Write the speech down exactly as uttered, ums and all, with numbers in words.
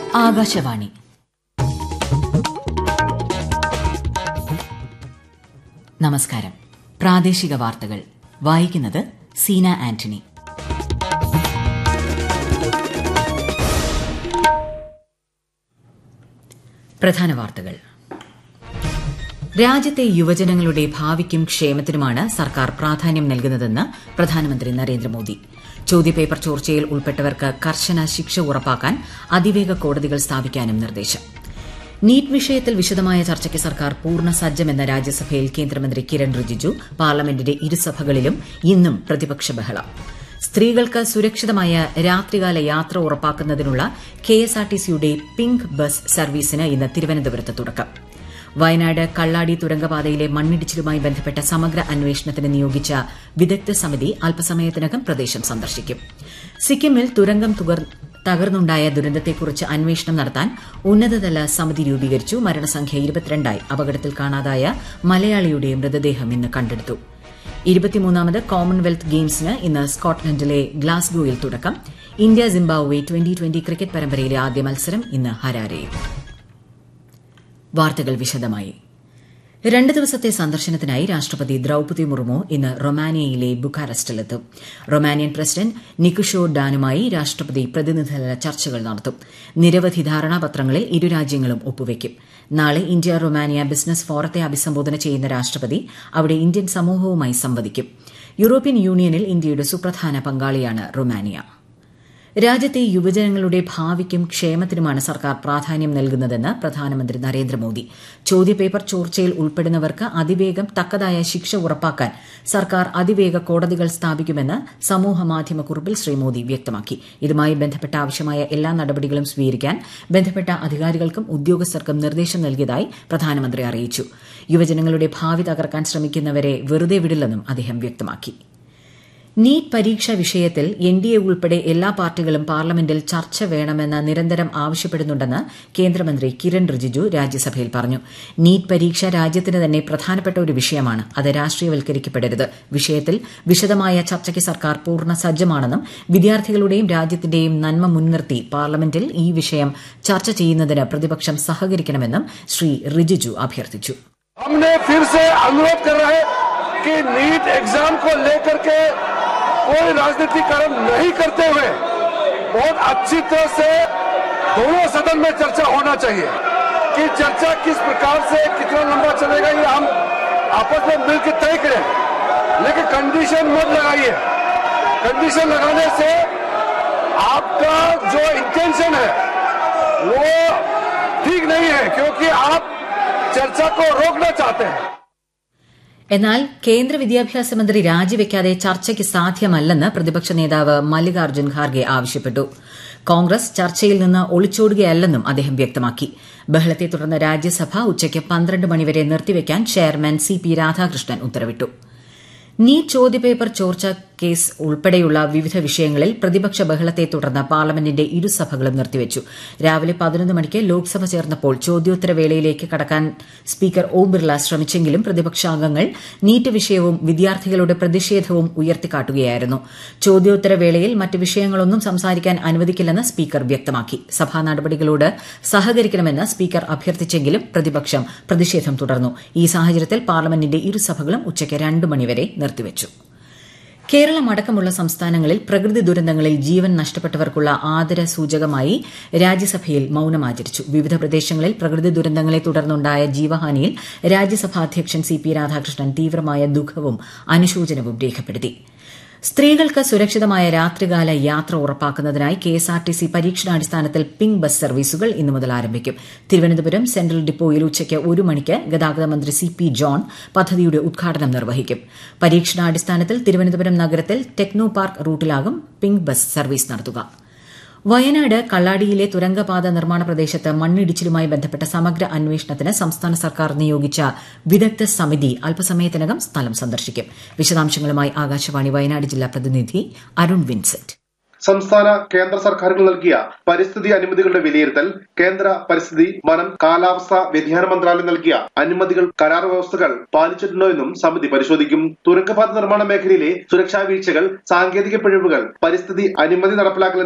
ആകാശവാണി. നമസ്കാരം. പ്രാദേശിക വാർത്തകൾ വായിക്കുന്നത് സീന ആന്റണി. പ്രധാന വാർത്തകൾ. രാജ്യത്തെ യുവജനങ്ങളുടെ ഭാവിക്കും ക്ഷേമത്തിനുമാണ് സർക്കാർ പ്രാധാന്യം നൽകുന്നതെന്ന് പ്രധാനമന്ത്രി നരേന്ദ്രമോദി. ചോദ്യപേപ്പർ ചോർച്ചയിൽ ഉൾപ്പെട്ടവർക്ക് കർശന ശിക്ഷ ഉറപ്പാക്കാൻ അതിവേഗ കോടതികൾ സ്ഥാപിക്കാനും നിർദ്ദേശം. നീറ്റ് വിഷയത്തിൽ വിശദമായ ചർച്ചയ്ക്ക് സർക്കാർ പൂർണ്ണ സജ്ജമെന്ന രാജ്യസഭയിൽ കേന്ദ്രമന്ത്രി കിരൺ റിജിജു. പാർലമെന്റിന്റെ ഇരുസഭകളിലും ഇന്നും പ്രതിപക്ഷ ബഹളം. സ്ത്രീകൾക്ക് സുരക്ഷിതമായ രാത്രികാല യാത്ര ഉറപ്പാക്കുന്നതിനുള്ള കെഎസ്ആർടിസിയുടെ പിങ്ക് ബസ് സർവീസിന് ഇന്ന് തിരുവനന്തപുരത്ത് തുടക്കം. വയനാട് കള്ളാടി തുരങ്കപാതയിലെ മണ്ണിടിച്ചിലുമായി ബന്ധപ്പെട്ട സമഗ്ര അന്വേഷണത്തിന് നിയോഗിച്ച വിദഗ്ധ സമിതി അല്പസമയത്തിനകം പ്രദേശം സന്ദർശിക്കും. സിക്കിമിൽ തുരങ്കം തകർന്നുണ്ടായ ദുരന്തത്തെക്കുറിച്ച് അന്വേഷണം നടത്താൻ ഉന്നതതല സമിതി രൂപീകരിച്ചു. മരണസംഖ്യ ഇരുപത്തിരണ്ടായി. അപകടത്തിൽ കാണാതായ മലയാളിയുടെ മൃതദേഹം ഇന്ന് കണ്ടെടുത്തു. ഇരുപത്തിമൂന്നാമത് കോമൺവെൽത്ത് ഗെയിംസിന് ഇന്ന് സ്കോട്ട്ലൻഡിലെ ഗ്ലാസ്ഗോയിൽ തുടക്കം. India Zimbabwe twenty twenty cricket പരമ്പരയിലെ ആദ്യ മത്സരം ഇന്ന് ഹരാരെയിൽ. വാർത്തകൾ വിശദമായി. രണ്ട് ദിവസത്തെ സന്ദർശനത്തിനായി രാഷ്ട്രപതി ദ്രൌപദി മുർമു ഇന്ന് റൊമാനിയയിലെ ബുക്കാറസ്റ്റിലെത്തും. റൊമാനിയൻ പ്രസിഡന്റ് നിക്കുഷോ ഡാനുമായി രാഷ്ട്രപതി പ്രതിനിധിതല ചർച്ചകൾ നടത്തും. നിരവധി ധാരണാപത്രങ്ങളിൽ ഇരു രാജ്യങ്ങളും ഒപ്പുവയ്ക്കും. നാളെ ഇന്ത്യ റൊമാനിയ ബിസിനസ് ഫോറത്തെ അഭിസംബോധന ചെയ്യുന്ന രാഷ്ട്രപതി അവിടെ ഇന്ത്യൻ സമൂഹവുമായി സംവദിക്കും. യൂറോപ്യൻ യൂണിയനിൽ ഇന്ത്യയുടെ സുപ്രധാന പങ്കാളിയാണ് റൊമാനിയ. രാജ്യത്തെ യുവജനങ്ങളുടെ ഭാവിക്കും ക്ഷേമത്തിനുമാണ് സർക്കാർ പ്രാധാന്യം നൽകുന്നതെന്ന് പ്രധാനമന്ത്രി നരേന്ദ്രമോദി. ചോദ്യപേപ്പർ ചോർച്ചയിൽ ഉൾപ്പെടുന്നവർക്ക് അതിവേഗം തക്കതായ ശിക്ഷ ഉറപ്പാക്കാൻ സർക്കാർ അതിവേഗ കോടതികൾ സ്ഥാപിക്കുമെന്ന് സമൂഹമാധ്യമക്കുറിപ്പിൽ ശ്രീ മോദി വ്യക്തമാക്കി. ഇതുമായി ബന്ധപ്പെട്ട ആവശ്യമായ എല്ലാ നടപടികളും സ്വീകരിക്കാൻ ബന്ധപ്പെട്ട അധികാരികൾക്കും ഉദ്യോഗസ്ഥർക്കും നിർദ്ദേശം നൽകിയതായി പ്രധാനമന്ത്രി അറിയിച്ചു. യുവജനങ്ങളുടെ ഭാവി തകർക്കാൻ ശ്രമിക്കുന്നവരെ വെറുതെ വിടില്ലെന്നും അദ്ദേഹം വ്യക്തമാക്കി. നീറ്റ് പരീക്ഷാ വിഷയത്തിൽ എൻഡിഎ ഉൾപ്പെടെ എല്ലാ പാർട്ടികളും പാർലമെന്റിൽ ചർച്ച വേണമെന്ന് നിരന്തരം ആവശ്യപ്പെടുന്നുണ്ടെന്ന് കേന്ദ്രമന്ത്രി കിരൺ റിജിജു രാജ്യസഭയിൽ പറഞ്ഞു. നീറ്റ് പരീക്ഷ രാജ്യത്തിന് തന്നെ പ്രധാനപ്പെട്ട ഒരു വിഷയമാണ്. അത് രാഷ്ട്രീയവൽക്കരിക്കപ്പെടരുത്. വിഷയത്തിൽ വിശദമായ ചർച്ചയ്ക്ക് സർക്കാർ പൂർണ്ണ സജ്ജമാണെന്നും വിദ്യാർത്ഥികളുടെയും രാജ്യത്തിന്റെയും നന്മ മുൻനിർത്തി പാർലമെന്റിൽ ഈ വിഷയം ചർച്ച ചെയ്യുന്നതിന് പ്രതിപക്ഷം സഹകരിക്കണമെന്നും ശ്രീ റിജിജു അഭ്യർത്ഥിച്ചു. कोई राजनीतिकरण नहीं करते हुए बहुत अच्छी तरह से दोनों सदन में चर्चा होना चाहिए कि चर्चा किस प्रकार से कितना लंबा चलेगा ये हम आपस में मिलकर तय करें, लेकिन कंडीशन मत लगाइए. कंडीशन लगाने से आपका जो इंटेंशन है वो ठीक नहीं है, क्योंकि आप चर्चा को रोकना चाहते हैं. എന്നാൽ കേന്ദ്ര വിദ്യാഭ്യാസ മന്ത്രി രാജിവെക്കാതെ ചർച്ചയ്ക്ക് സാധ്യമല്ലെന്ന് പ്രതിപക്ഷ നേതാവ് മല്ലികാർജ്ജുൻ ഖാർഗെ ആവശ്യപ്പെട്ടു. കോൺഗ്രസ് ചർച്ചയിൽ നിന്ന് ഒളിച്ചോടുകയല്ലെന്നും അദ്ദേഹം വ്യക്തമാക്കി. ബഹളത്തെ തുടർന്ന് രാജ്യസഭ ഉച്ചയ്ക്ക് പന്ത്രണ്ട് മണിവരെ നിർത്തിവെക്കാൻ ചെയർമാൻ സി പി രാധാകൃഷ്ണൻ ഉത്തരവിട്ടു. നീറ്റ് ചോദ്യപേപ്പർ ചോർച്ച കേസ് ഉൾപ്പെടെയുള്ള വിവിധ വിഷയങ്ങളിൽ പ്രതിപക്ഷ ബഹളത്തെ തുടർന്ന് പാർലമെന്റിന്റെ ഇരുസഭകളും നിർത്തിവച്ചു. രാവിലെ പതിനൊന്ന് മണിക്ക് ലോക്സഭ ചേർന്നപ്പോൾ ചോദ്യോത്തരവേളയിലേക്ക് കടക്കാൻ സ്പീക്കർ ഓം ബിർള ശ്രമിച്ചെങ്കിലും പ്രതിപക്ഷാംഗങ്ങൾ നീറ്റ് വിഷയവും വിദ്യാർത്ഥികളുടെ പ്രതിഷേധവും ഉയർത്തിക്കാട്ടുകയായിരുന്നു. ചോദ്യോത്തരവേളയിൽ മറ്റ് വിഷയങ്ങളൊന്നും സംസാരിക്കാൻ അനുവദിക്കില്ലെന്ന് സ്പീക്കർ വ്യക്തമാക്കി. സഭാ നടപടികളോട് സഹകരിക്കണമെന്ന് സ്പീക്കർ അഭ്യർത്ഥിച്ചെങ്കിലും പ്രതിപക്ഷം പ്രതിഷേധം തുടർന്നു. ഈ സാഹചര്യത്തിൽ പാർലമെന്റിന്റെ ഇരുസഭകളും ഉച്ചയ്ക്ക് രണ്ട് മണിവരെ നിർത്തിവച്ചു. കേരളം അടക്കമുള്ള സംസ്ഥാനങ്ങളിൽ പ്രകൃതി ദുരന്തങ്ങളിൽ ജീവൻ നഷ്ടപ്പെട്ടവർക്കുള്ള ആദരസൂചകമായി രാജ്യസഭയിൽ മൌനമാചരിച്ചു. വിവിധ പ്രദേശങ്ങളിൽ പ്രകൃതി ദുരന്തങ്ങളെ തുടർന്നുണ്ടായ ജീവഹാനിയിൽ രാജ്യസഭാ അധ്യക്ഷൻ സി പി രാധാകൃഷ്ണൻ തീവ്രമായ ദുഃഖവും അനുശോചനവും രേഖപ്പെടുത്തി. സ്ത്രീകൾക്ക് സുരക്ഷിതമായ രാത്രികാല യാത്ര ഉറപ്പാക്കുന്നതിനായി കെഎസ്ആർടിസി പരീക്ഷണാടിസ്ഥാനത്തിൽ പിങ്ക് ബസ് സർവീസുകൾ ഇന്നു മുതൽ ആരംഭിക്കും. തിരുവനന്തപുരം സെൻട്രൽ ഡിപ്പോയിൽ ഉച്ചയ്ക്ക് ഒരു മണിക്ക് ഗതാഗത മന്ത്രി സി പി ജോൺ പദ്ധതിയുടെ ഉദ്ഘാടനം നിർവഹിക്കും. പരീക്ഷണാടിസ്ഥാനത്തിൽ തിരുവനന്തപുരം നഗരത്തിൽ techno park റൂട്ടിലാകും pink bus service നടത്തുക. വയനാട് കള്ളാടിയിലെ തുരങ്കപാത നിർമ്മാണ പ്രദേശത്ത് മണ്ണിടിച്ചിലുമായി ബന്ധപ്പെട്ട സമഗ്ര അന്വേഷണത്തിന് സംസ്ഥാന സർക്കാർ നിയോഗിച്ച വിദഗ്ധ സമിതി അല്പസമയത്തിനകം സ്ഥലം സന്ദർശിക്കും. വിശദാംശങ്ങളുമായി ആകാശവാണി വയനാട് ജില്ലാ പ്രതിനിധി അരുൺ വിൻസെന്റ്. സംസ്ഥാന കേന്ദ്ര സർക്കാരുകൾ നൽകിയ പരിസ്ഥിതി അനുമതികളുടെ വിലയിരുത്തൽ, കേന്ദ്ര പരിസ്ഥിതി, വനം, കാലാവസ്ഥാ വ്യതിയാന മന്ത്രാലയം നൽകിയ അനുമതികൾ, കരാർ വ്യവസ്ഥകൾ പാലിച്ചിട്ടുണ്ടോ എന്നും സമിതി പരിശോധിക്കും. തുരങ്കപാത നിർമ്മാണ മേഖലയിലെ സുരക്ഷാ വീഴ്ചകൾ, സാങ്കേതിക പിഴവുകൾ, പരിസ്ഥിതി അനുമതി നടപ്പിലാക്കൽ